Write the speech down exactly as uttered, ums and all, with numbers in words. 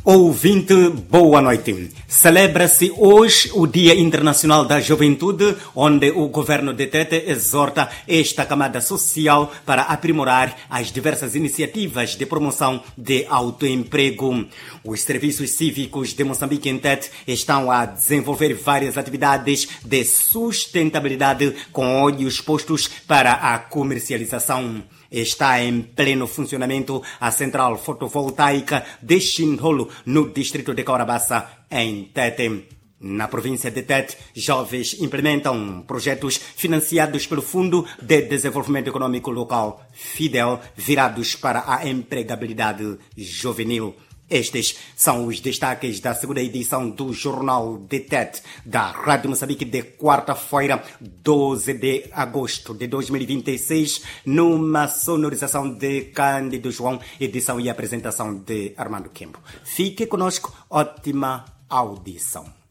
Ouvinte, boa noite. Celebra-se hoje o Dia Internacional da Juventude, onde o governo de Tete exorta esta camada social para aprimorar as diversas iniciativas de promoção de autoemprego. Os serviços cívicos de Moçambique em Tete estão a desenvolver várias atividades de sustentabilidade com olhos postos para a comercialização. Está em pleno funcionamento a central fotovoltaica de Xinholo, no distrito de Caurabaça, em Tete. Na província de Tete, jovens implementam projetos financiados pelo Fundo de Desenvolvimento Econômico Local, FIDEL, virados para a empregabilidade juvenil. Estes são os destaques da segunda edição do Jornal de Tete, da Rádio Moçambique, de quarta-feira, doze de agosto de dois mil e vinte e seis, numa sonorização de Cândido João, edição e apresentação de Armando Kempo. Fique conosco, ótima audição.